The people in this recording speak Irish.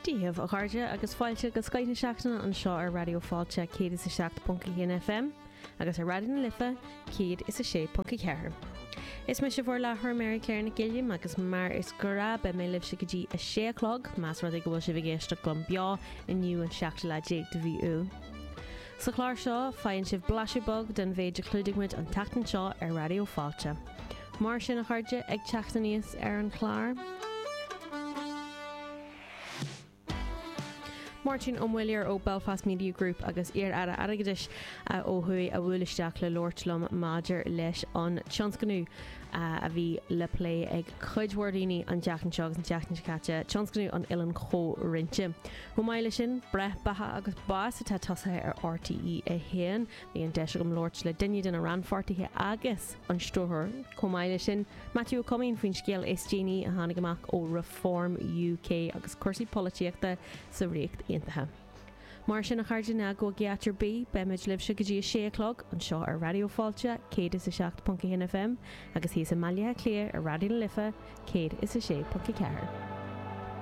Díobh a chuirde agus fáilte go scaithna seachtainna an seo ar radio fáilte 106.1 FM agus ar radio na Lifa 106.4. Is me se bhór lethir mé céir na Gilliam agus mar is gora be mé libh se go dtí a 6:00 más rud ag go bhfuil si bhgéiste glum beá inniu an seachta le déag de bhí ú. Sa chláir seo fáinn sibh blaisibog den bhéidir clúdigmuid an tatan seo ar radio fáilte. Mar sin a chuirde ag teachta níos ar an chláir. Martin O'Mwillier ó Belfast Media Group agus ar agadis ó hui a bhuaileisteach le Lortlumm Maidir leis an tionscanú a bhí le play ag chuidhhairdaoine an deachan seo agus an deachan caite tionscanú an Ilan Cho Rinte. Thumáile sin breth batha agus bás atá tosathe ar RTE a héan bhí an deise gom Lort le duine den a ranfartaithe agus an stóthir chumáile sin Matthew O'Cumming faoin scéal SGN a tháinig amach ó Reform UK agus cuasaí polítíochta sa réocht Intathe. Mar sin a chairde na go geatar bí beimiid libh se go dtí 6:00 an seo ar radio fáilte 106.1 FM agus hí sa maiile cléir ar radio na Lifa 106.4.